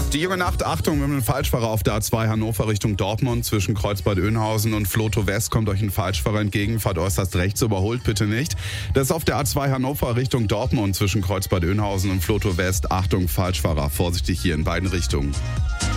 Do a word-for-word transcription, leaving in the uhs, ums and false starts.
Die junge Nacht, Achtung, wir haben einen Falschfahrer auf der A zwei Hannover Richtung Dortmund. Zwischen Kreuzbad Oeynhausen und Vlotho West kommt euch ein Falschfahrer entgegen. Fahrt äußerst rechts, überholt bitte nicht. Das ist auf der A zwei Hannover Richtung Dortmund zwischen Kreuzbad Oeynhausen und Vlotho West. Achtung, Falschfahrer, vorsichtig hier in beiden Richtungen.